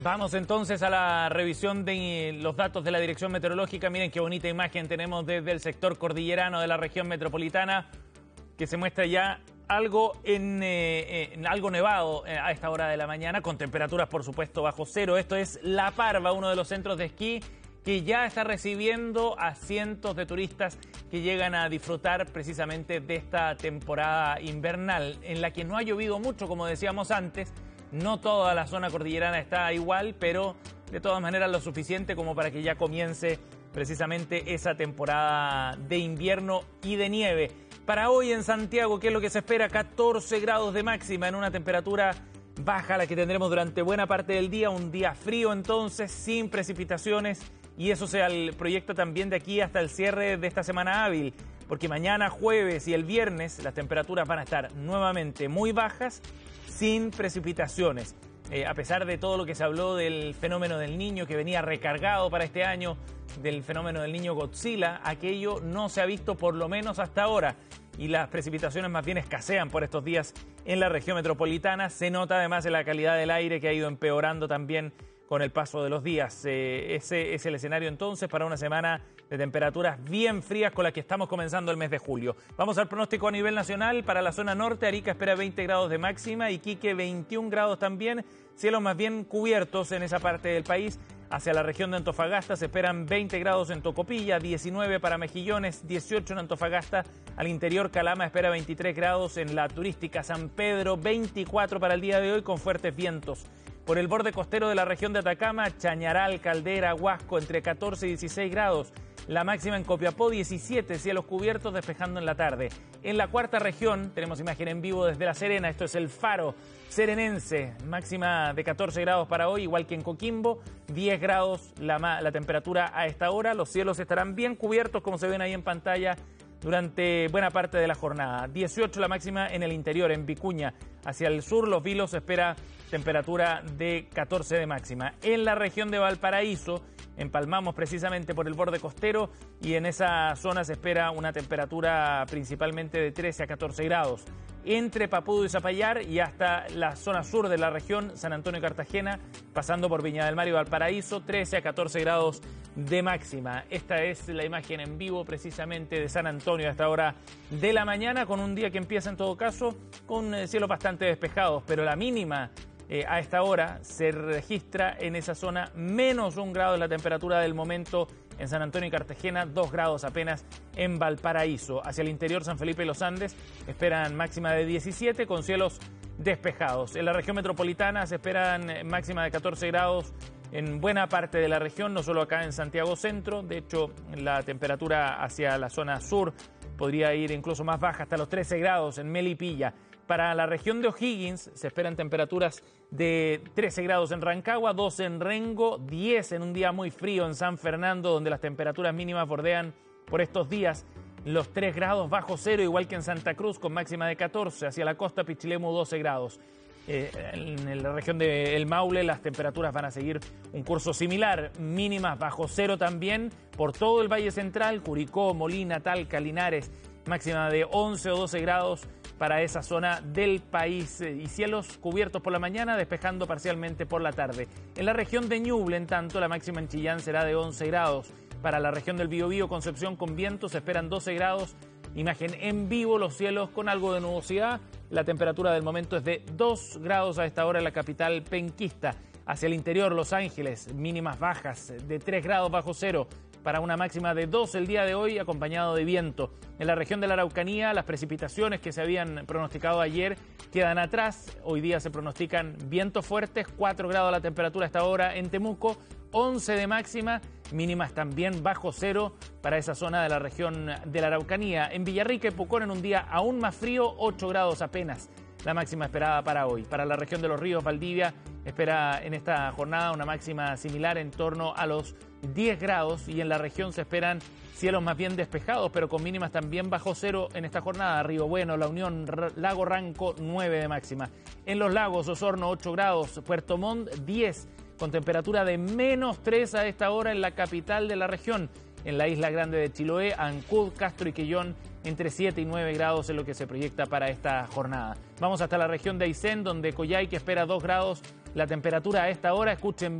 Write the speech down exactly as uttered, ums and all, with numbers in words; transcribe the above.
Vamos entonces a la revisión de los datos de la Dirección Meteorológica. Miren qué bonita imagen tenemos desde el sector cordillerano de la región metropolitana, que se muestra ya algo en, eh, en algo nevado a esta hora de la mañana, con temperaturas por supuesto bajo cero. Esto es La Parva, uno de los centros de esquí que ya está recibiendo a cientos de turistas que llegan a disfrutar precisamente de esta temporada invernal, en la que no ha llovido mucho, como decíamos antes. No toda la zona cordillerana está igual, pero de todas maneras lo suficiente como para que ya comience precisamente esa temporada de invierno y de nieve. Para hoy en Santiago, ¿qué es lo que se espera? catorce grados de máxima en una temperatura baja, la que tendremos durante buena parte del día. Un día frío entonces, sin precipitaciones, y eso se proyecta también de aquí hasta el cierre de esta semana hábil, porque mañana jueves y el viernes las temperaturas van a estar nuevamente muy bajas, sin precipitaciones. Eh, a pesar de todo lo que se habló del fenómeno del Niño, que venía recargado para este año, del fenómeno del Niño Godzilla, aquello no se ha visto por lo menos hasta ahora, y las precipitaciones más bien escasean por estos días en la región metropolitana. Se nota además en la calidad del aire, que ha ido empeorando también con el paso de los días. Eh, ese es el escenario entonces para una semana de temperaturas bien frías con las que estamos comenzando el mes de julio. Vamos al pronóstico a nivel nacional. Para la zona norte, Arica espera veinte grados de máxima, Iquique veintiún grados también, cielos más bien cubiertos en esa parte del país. Hacia la región de Antofagasta se esperan veinte grados en Tocopilla, diecinueve para Mejillones, dieciocho en Antofagasta. Al interior, Calama espera veintitrés grados, en la turística San Pedro veinticuatro para el día de hoy con fuertes vientos. Por el borde costero de la región de Atacama, Chañaral, Caldera, Huasco, entre catorce y dieciséis grados. La máxima en Copiapó, diecisiete, cielos cubiertos, despejando en la tarde. En la cuarta región, tenemos imagen en vivo desde La Serena, esto es el Faro Serenense, máxima de catorce grados para hoy, igual que en Coquimbo, diez grados la, la temperatura a esta hora. Los cielos estarán bien cubiertos, como se ven ahí en pantalla, durante buena parte de la jornada. dieciocho la máxima en el interior, en Vicuña. Hacia el sur, Los Vilos espera temperatura de catorce de máxima. En la región de Valparaíso, empalmamos precisamente por el borde costero, y en esa zona se espera una temperatura principalmente de trece a catorce grados. Entre Papudo y Zapallar y hasta la zona sur de la región, San Antonio y Cartagena, pasando por Viña del Mar y Valparaíso, trece a catorce grados de máxima. Esta es la imagen en vivo precisamente de San Antonio a esta hora de la mañana, con un día que empieza en todo caso con cielos bastante despejados, pero la mínima Eh, a esta hora se registra en esa zona menos un grado de la temperatura del momento en San Antonio y Cartagena, dos grados apenas en Valparaíso. Hacia el interior, San Felipe y Los Andes esperan máxima de diecisiete con cielos despejados. En la región metropolitana se esperan máxima de catorce grados en buena parte de la región, no solo acá en Santiago Centro. De hecho, la temperatura hacia la zona sur podría ir incluso más baja, hasta los trece grados en Melipilla. Para la región de O'Higgins se esperan temperaturas de trece grados en Rancagua, doce en Rengo, diez en un día muy frío en San Fernando, donde las temperaturas mínimas bordean por estos días los tres grados bajo cero, igual que en Santa Cruz, con máxima de catorce. Hacia la costa, Pichilemu, doce grados. Eh, en la región de El Maule las temperaturas van a seguir un curso similar, mínimas bajo cero también por todo el Valle Central, Curicó, Molina, Talca, Linares, máxima de once o doce grados para esa zona del país, y cielos cubiertos por la mañana, despejando parcialmente por la tarde. En la región de Ñuble, en tanto, la máxima en Chillán será de once grados. Para la región del Biobío, Concepción con viento, se esperan doce grados. Imagen en vivo, los cielos con algo de nubosidad. La temperatura del momento es de dos grados a esta hora en la capital penquista. Hacia el interior, Los Ángeles, mínimas bajas de tres grados bajo cero, para una máxima de dos el día de hoy, acompañado de viento. En la región de la Araucanía, las precipitaciones que se habían pronosticado ayer quedan atrás. Hoy día se pronostican vientos fuertes, cuatro grados la temperatura a esta hora en Temuco, once de máxima, mínimas también bajo cero para esa zona de la región de la Araucanía. En Villarrica y Pucón, en un día aún más frío, ocho grados apenas la máxima esperada para hoy. Para la región de Los Ríos, Valdivia, espera en esta jornada una máxima similar en torno a los diez grados, y en la región se esperan cielos más bien despejados, pero con mínimas también bajo cero en esta jornada. Río Bueno, La Unión, Lago Ranco, nueve de máxima. En los lagos, Osorno, ocho grados, Puerto Montt, diez, con temperatura de menos tres a esta hora en la capital de la región. en la isla grande de Chiloé, Ancud, Castro y Quellón, entre siete y nueve grados es lo que se proyecta para esta jornada. Vamos hasta la región de Aysén, donde Coyhaique espera dos grados la temperatura a esta hora. Escuchen